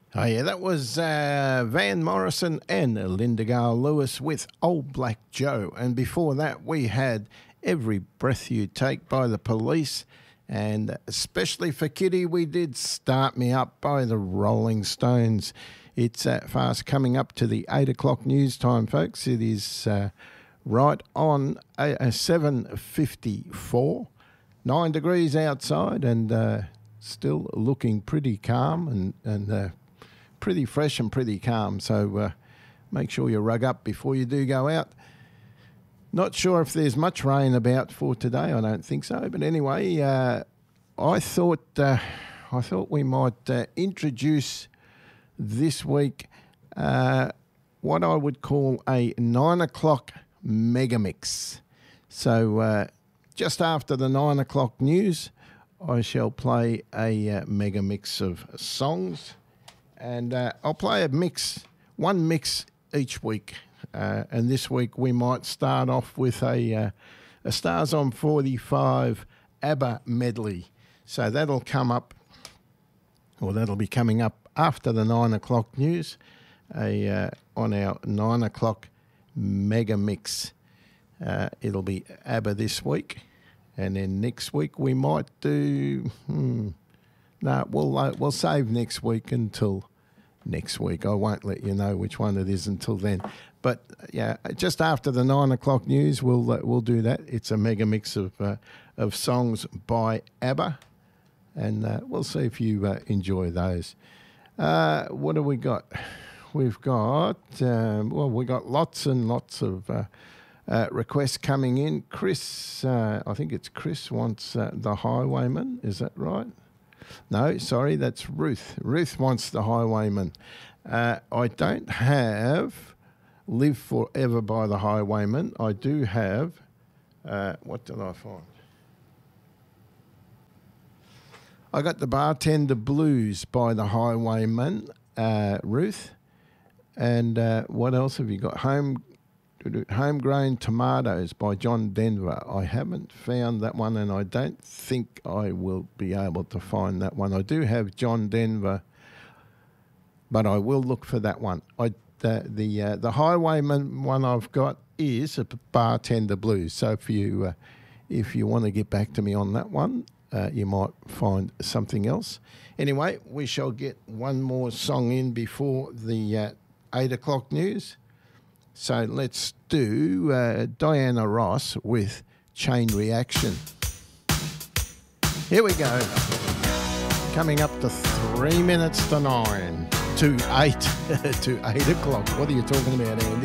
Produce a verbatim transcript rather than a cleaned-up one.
Oh, yeah, that was uh, Van Morrison and Linda Gale Lewis with Old Black Joe. And before that, we had Every Breath You Take by the Police. And especially for Kitty, we did Start Me Up by the Rolling Stones. It's uh, fast coming up to the eight o'clock news time, folks. It is uh, right on uh, seven fifty-four. Nine degrees outside and uh, still looking pretty calm and, and uh, pretty fresh and pretty calm. So uh, make sure you rug up before you do go out. Not sure if there's much rain about for today. I don't think so. But anyway, uh, I thought uh, I thought we might uh, introduce this week uh, what I would call a nine o'clock mega mix. So uh, just after the nine o'clock news, I shall play a uh, mega mix of songs, and uh, I'll play a mix, one mix each week. Uh, and this week we might start off with a, uh, a Stars on forty-five ABBA medley. So that'll come up, or that'll be coming up after the nine o'clock news, a uh, on our nine o'clock mega mix. Uh, it'll be ABBA this week, and then next week we might do. Hmm, no, we'll uh, we'll save next week until next week. I won't let you know which one it is until then. But yeah, just after the nine o'clock news, we'll uh, we'll do that. It's a mega mix of uh, of songs by ABBA, and uh, we'll see if you uh, enjoy those. Uh, what have we got? We've got um, well, we got lots and lots of uh, uh, requests coming in. Chris, uh, I think it's Chris wants uh, The Highwayman. Is that right? No, sorry, that's Ruth. Ruth wants The Highwayman. Uh, I don't have Live Forever by The Highwayman. I do have, uh, what did I find? I got The Bartender Blues by The Highwayman, uh, Ruth. And uh, what else have you got? Home, Homegrown Tomatoes by John Denver. I haven't found that one, and I don't think I will be able to find that one. I do have John Denver, but I will look for that one. I The the uh, the Highwayman one I've got is a Bartender Blues. So if you uh, if you want to get back to me on that one, uh, you might find something else. Anyway, we shall get one more song in before the uh, eight o'clock news. So let's do uh, Diana Ross with Chain Reaction. Here we go. Coming up to three minutes to nine. To eight, to eight o'clock. What are you talking about, Andy?